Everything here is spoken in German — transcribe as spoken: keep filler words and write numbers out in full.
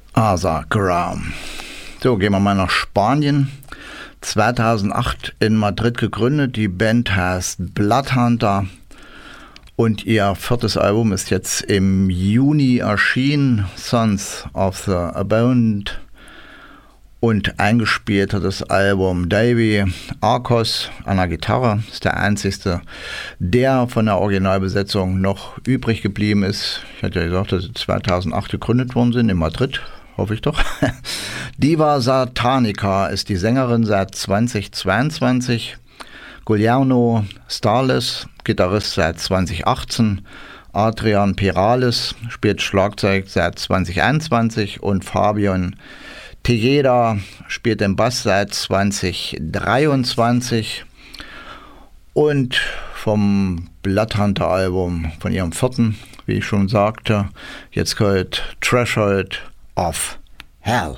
Asa Graham. So, gehen wir mal nach Spanien. zweitausendacht in Madrid gegründet. Die Band heißt Bloodhunter und ihr viertes Album ist jetzt im Juni erschienen, Sons of the Abound. Und eingespielt hat das Album Davey Arcos an der Gitarre. Ist der einzigste, der von der Originalbesetzung noch übrig geblieben ist. Ich hatte ja gesagt, dass sie zweitausendacht gegründet worden sind in Madrid. Hoffe ich doch. Diva Satanica ist die Sängerin seit zweitausendzweiundzwanzig. Guillermo Starles, Gitarrist seit zweitausendachtzehn. Adrian Perales spielt Schlagzeug seit zweitausendeinundzwanzig. Und Fabian Tejeda spielt den Bass seit zweitausenddreiundzwanzig. Und vom Bloodhunter-Album, von ihrem vierten, wie ich schon sagte, jetzt gehört Threshold of Hell.